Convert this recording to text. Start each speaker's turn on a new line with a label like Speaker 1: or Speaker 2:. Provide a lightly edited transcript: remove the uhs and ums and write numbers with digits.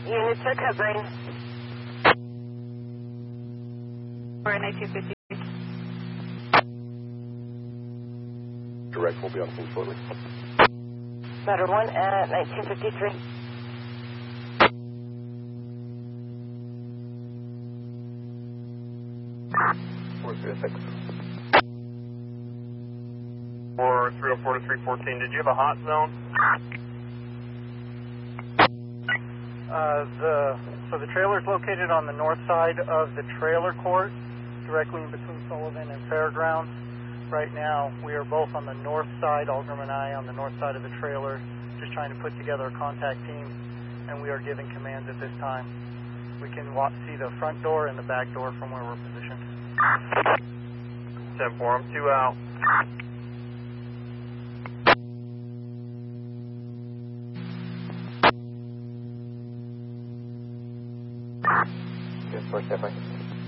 Speaker 1: Units are covering.
Speaker 2: We're in 8250.
Speaker 3: Direct will be on scene shortly.
Speaker 1: Matter 1 at 1953.
Speaker 4: For 304 to 314, did you have a hot zone?
Speaker 5: So the trailer is located on the north side of the trailer court, directly in between Sullivan and Fairgrounds. Right now, we are both on the north side, Algram and I, on the north side of the trailer, just trying to put together a contact team, and we are giving commands at this time. We can see the front door and the back door from where we're positioned.
Speaker 4: 10-4, I'm 2 out.
Speaker 3: Yes, first step, right?